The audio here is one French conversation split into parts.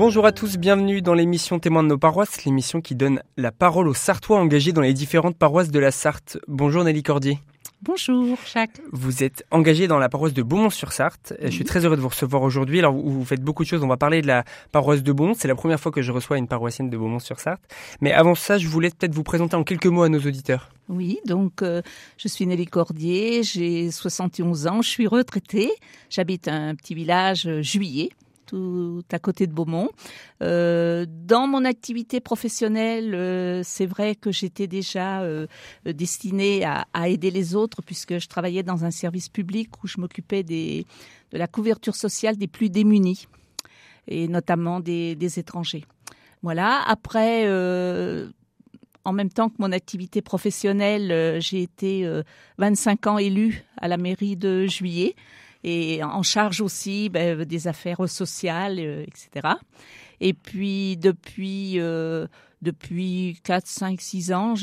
Bonjour à tous, bienvenue dans l'émission Témoins de nos paroisses, l'émission qui donne la parole aux Sartois engagés dans les différentes paroisses de la Sarthe. Bonjour Nelly Cordier. Bonjour Jacques. Vous êtes engagé dans la paroisse de Beaumont-sur-Sarthe. Je suis très heureux de vous recevoir aujourd'hui. Alors vous faites beaucoup de choses, on va parler de la paroisse de Beaumont. C'est la première fois que je reçois une paroissienne de Beaumont-sur-Sarthe. Mais avant ça, je voulais peut-être vous présenter en quelques mots à nos auditeurs. Oui, donc je suis Nelly Cordier, j'ai 71 ans, je suis retraitée. J'habite un petit village Juillet, tout à côté de Beaumont. Dans mon activité professionnelle, c'est vrai que j'étais déjà destinée à aider les autres puisque je travaillais dans un service public où je m'occupais de la couverture sociale des plus démunis et notamment des étrangers. Voilà, après... En même temps que mon activité professionnelle, j'ai été 25 ans élue à la mairie de Juillet et en charge aussi des affaires sociales, etc. Et puis depuis 4, 5, 6 ans,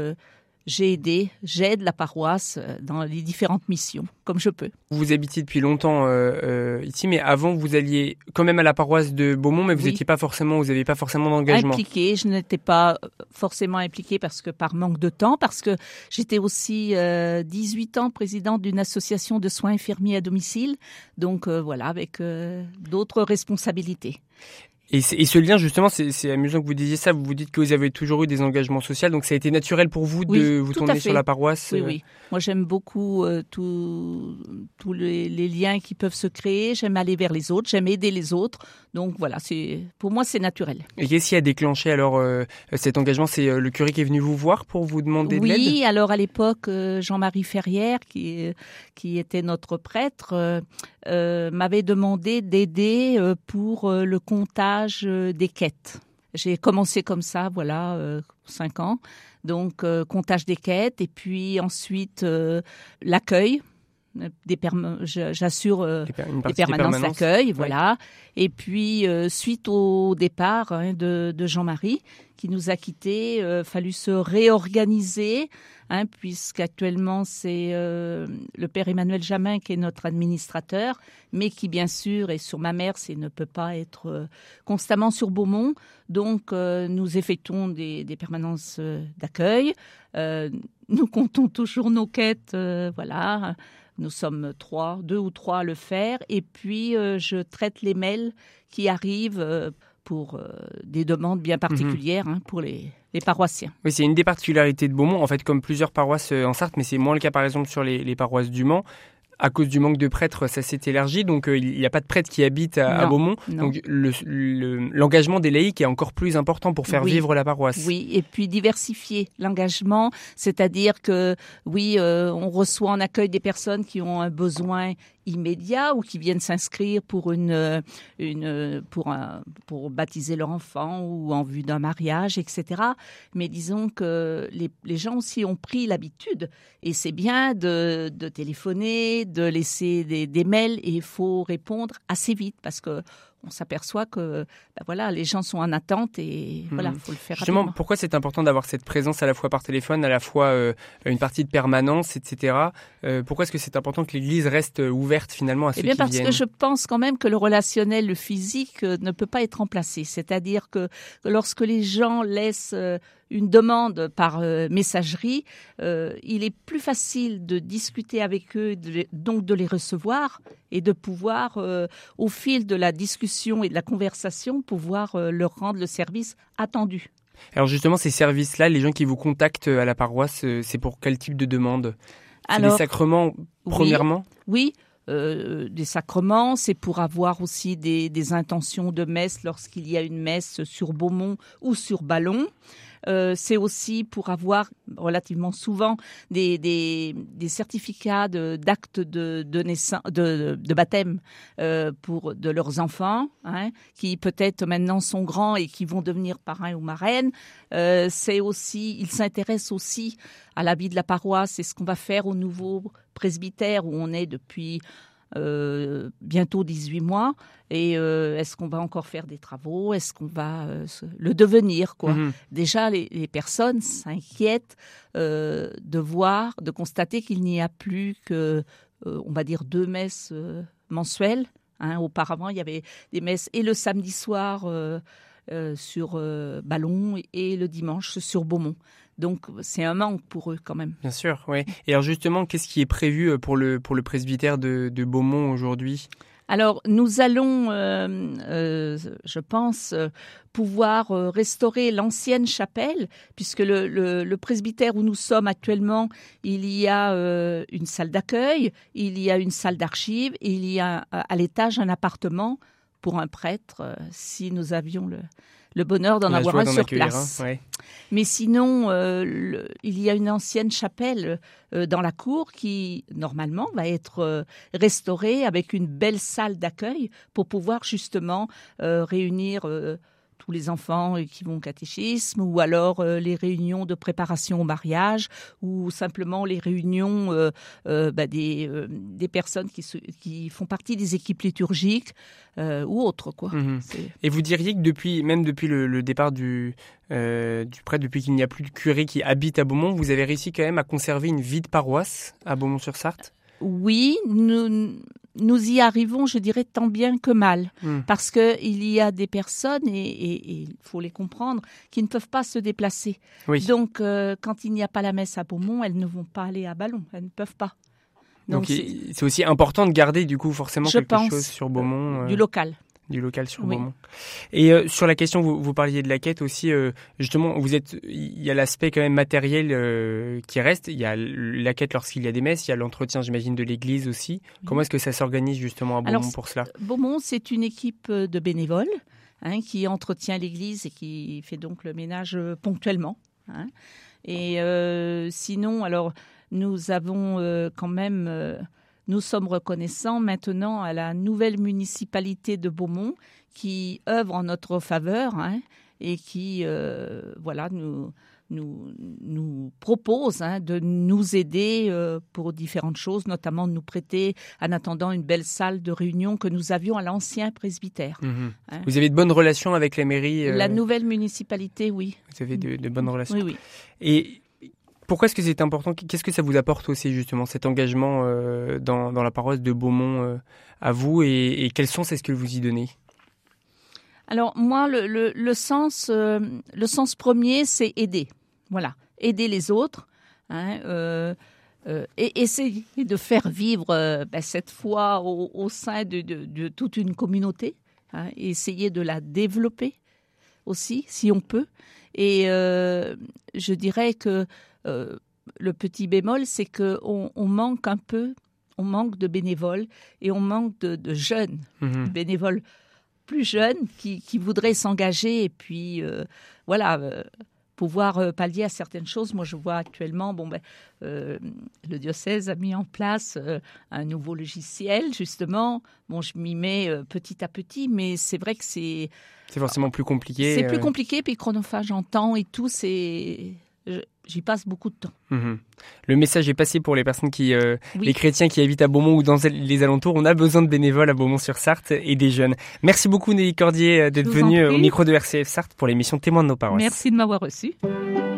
j'aide la paroisse dans les différentes missions, comme je peux. Vous habitiez depuis longtemps ici, mais avant vous alliez quand même à la paroisse de Beaumont, mais vous n'aviez pas forcément d'engagement. Impliquée, je n'étais pas forcément impliquée parce que par manque de temps, parce que j'étais aussi 18 ans présidente d'une association de soins infirmiers à domicile, donc voilà, avec d'autres responsabilités. Et ce lien, justement, c'est amusant que vous disiez ça. Vous dites que vous avez toujours eu des engagements sociaux, donc ça a été naturel pour vous de vous tourner sur la paroisse. Oui. Moi, j'aime beaucoup tous les liens qui peuvent se créer. J'aime aller vers les autres, j'aime aider les autres. Donc voilà, pour moi, c'est naturel. Et qu'est-ce qui a déclenché alors cet engagement ? C'est le curé qui est venu vous voir pour vous demander de l'aide ? Oui, alors à l'époque, Jean-Marie Ferrière, qui était notre prêtre, m'avait demandé d'aider pour le comptage des quêtes. J'ai commencé comme ça, 5 ans. Donc, comptage des quêtes et puis ensuite l'accueil. J'assure des permanences d'accueil, voilà. Et puis, suite au départ de Jean-Marie, qui nous a quittés, fallu se réorganiser, puisqu'actuellement, c'est le père Emmanuel Jamin qui est notre administrateur, mais qui, bien sûr, est sur Mamers et ne peut pas être constamment sur Beaumont. Donc, nous effectuons des permanences d'accueil. Nous comptons toujours nos quêtes, voilà. Nous sommes 2 ou 3 à le faire. Et puis, je traite les mails qui arrivent pour des demandes bien particulières pour les paroissiens. Oui, c'est une des particularités de Beaumont, en fait, comme plusieurs paroisses en Sarthe, mais c'est moins le cas, par exemple, sur les paroisses du Mans. À cause du manque de prêtres, ça s'est élargi, donc il n'y a pas de prêtres qui habitent à Beaumont. Non. Donc l'engagement des laïcs est encore plus important pour faire vivre la paroisse. Oui, et puis diversifier l'engagement, c'est-à-dire que on reçoit en accueil des personnes qui ont un besoin immédiat ou qui viennent s'inscrire pour pour baptiser leur enfant ou en vue d'un mariage, etc. Mais disons que les gens aussi ont pris l'habitude et c'est bien de téléphoner, de laisser des mails et il faut répondre assez vite parce que on s'aperçoit que les gens sont en attente et il faut le faire Justement, rapidement. Pourquoi c'est important d'avoir cette présence à la fois par téléphone, à la fois une partie de permanence, etc. Pourquoi est-ce que c'est important que l'Église reste ouverte finalement à ceux qui viennent ? Parce que je pense quand même que le relationnel, le physique ne peut pas être remplacé. C'est-à-dire que lorsque les gens laissent une demande par messagerie, il est plus facile de discuter avec eux, donc de les recevoir et de pouvoir, au fil de la discussion et de la conversation, pouvoir leur rendre le service attendu. Alors justement, ces services-là, les gens qui vous contactent à la paroisse, c'est pour quel type de demande ? C'est des sacrements, premièrement ? Oui. Des sacrements, c'est pour avoir aussi des intentions de messe lorsqu'il y a une messe sur Beaumont ou sur Ballon. C'est aussi pour avoir relativement souvent des certificats d'actes de naissance, de baptême de leurs enfants, qui peut-être maintenant sont grands et qui vont devenir parrains ou marraines. Ils s'intéressent aussi à la vie de la paroisse. C'est ce qu'on va faire au nouveau presbytère où on est depuis bientôt 18 mois. Et est-ce qu'on va encore faire des travaux ? Est-ce qu'on va le devenir, quoi. Déjà, les personnes s'inquiètent de constater qu'il n'y a plus que, on va dire, 2 messes mensuelles Auparavant, il y avait des messes et le samedi soir sur Ballon et le dimanche sur Beaumont. Donc, c'est un manque pour eux quand même. Bien sûr, oui. Et alors justement, qu'est-ce qui est prévu pour le presbytère de Beaumont aujourd'hui ? Alors, nous allons, je pense, pouvoir restaurer l'ancienne chapelle, puisque le presbytère où nous sommes actuellement, il y a une salle d'accueil, il y a une salle d'archives, et il y a à l'étage un appartement pour un prêtre, si nous avions le bonheur d'en avoir un sur place. Ouais. Mais sinon, il y a une ancienne chapelle dans la cour qui, normalement, va être restaurée avec une belle salle d'accueil pour pouvoir justement réunir tous les enfants qui vont au catéchisme, ou alors les réunions de préparation au mariage, ou simplement les réunions des personnes qui font partie des équipes liturgiques ou autres, quoi. Mmh. Et vous diriez que depuis le départ du prêtre, depuis qu'il n'y a plus de curé qui habite à Beaumont, vous avez réussi quand même à conserver une vie de paroisse à Beaumont-sur-Sarthe ? Oui, nous y arrivons, je dirais, tant bien que mal. Parce qu'il y a des personnes, et il faut les comprendre, qui ne peuvent pas se déplacer. Oui. Donc, quand il n'y a pas la messe à Beaumont, elles ne vont pas aller à Ballon. Elles ne peuvent pas. Donc c'est aussi important de garder, du coup, forcément quelque chose sur Beaumont. Du local. Du local sur Beaumont. Et sur la question, vous parliez de la quête aussi, justement, il y a l'aspect quand même matériel qui reste, il y a la quête lorsqu'il y a des messes, il y a l'entretien, j'imagine, de l'église aussi. Oui. Comment est-ce que ça s'organise justement à Beaumont pour cela ? Beaumont, c'est une équipe de bénévoles qui entretient l'église et qui fait donc le ménage ponctuellement. Et sinon, alors, nous avons quand même... Nous sommes reconnaissants maintenant à la nouvelle municipalité de Beaumont qui œuvre en notre faveur et qui nous propose de nous aider pour différentes choses, notamment de nous prêter en attendant une belle salle de réunion que nous avions à l'ancien presbytère. Mmh. Vous avez de bonnes relations avec la mairie La nouvelle municipalité, oui. Vous avez de bonnes relations. Oui. Et pourquoi est-ce que c'est important ? Qu'est-ce que ça vous apporte aussi, justement, cet engagement dans la paroisse de Beaumont à vous, et quel sens est-ce que vous y donnez ? Alors, moi, le sens premier, c'est aider. Voilà, aider les autres, et essayer de faire vivre cette foi au sein de toute une communauté, et essayer de la développer aussi, si on peut. Et je dirais que le petit bémol, c'est qu'on manque un peu, on manque de bénévoles et on manque de jeunes bénévoles plus jeunes qui voudraient s'engager et puis pouvoir pallier à certaines choses. Moi, je vois actuellement, le diocèse a mis en place un nouveau logiciel, justement. Bon, je m'y mets petit à petit, mais c'est vrai que c'est forcément plus compliqué. C'est plus compliqué, puis chronophage en temps et tout, j'y passe beaucoup de temps. Le message est passé pour les personnes les chrétiens qui habitent à Beaumont ou dans les alentours. On a besoin de bénévoles à Beaumont-sur-Sarthe et des jeunes. Merci beaucoup Nelly Cordier d'être venue au micro de RCF Sarthe pour l'émission Témoins de nos paroisses. Merci de m'avoir reçu.